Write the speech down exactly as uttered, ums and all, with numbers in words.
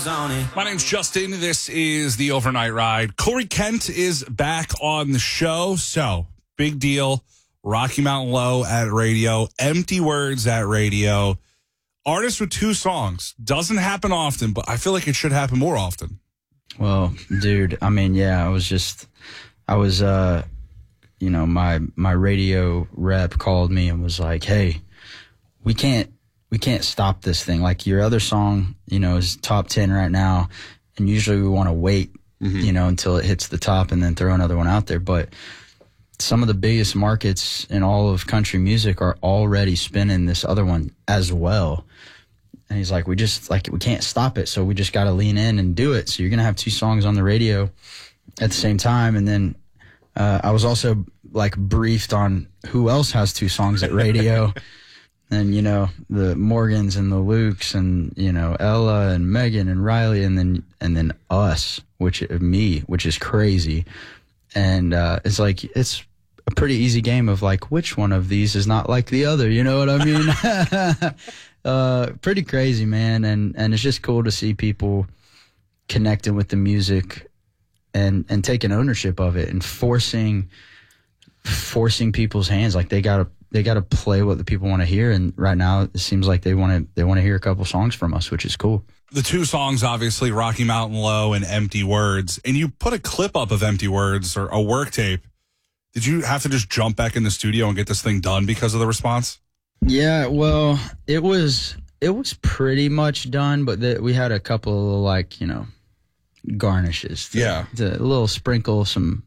My name's Justin. This is the Overnight Ride. Corey Kent is back on the show. So, big deal. Rocky Mountain Low at radio. Empty Words at radio. Artist with two songs. Doesn't happen often, but I feel like it should happen more often. Well, dude, I mean, yeah, I was just, I was, uh, you know, my, my radio rep called me and was like, hey, we can't, we can't stop this thing. Like your other song, you know, is top ten right now. And usually we want to wait, mm-hmm. you know, until it hits the top and then throw another one out there. But some of the biggest markets in all of country music are already spinning this other one as well. And he's like, we just like, we can't stop it. So we just got to lean in and do it. So you're going to have two songs on the radio at the same time. And then, uh, I was also like briefed on who else has two songs at radio. And, you know, the Morgans and the Lukes and, you know, Ella and Megan and Riley and then, and then us, which me, which is crazy. And, uh, it's like, it's a pretty easy game of like, which one of these is not like the other? You know what I mean? uh, pretty crazy, man. And, and it's just cool to see people connecting with the music and, and taking ownership of it and forcing, forcing people's hands. Like they gotta, They got to play what the people want to hear, and right now it seems like they want to they want to hear a couple songs from us, which is cool. The two songs, obviously, Rocky Mountain Low and Empty Words, and you put a clip up of Empty Words or a work tape. Did you have to just jump back in the studio and get this thing done because of the response? Yeah, well, it was it was pretty much done, but the, we had a couple of like you know garnishes. To, yeah, to a little sprinkle some